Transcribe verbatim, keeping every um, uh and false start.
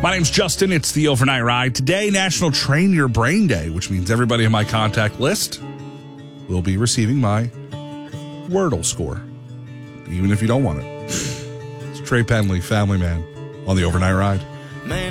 My name's Justin. It's the Overnight Ride. Today, National Train Your Brain Day, which means everybody in my contact list will be receiving my Wordle score, even if you don't want it. It's Trey Penley, Family Man, on the Overnight Ride.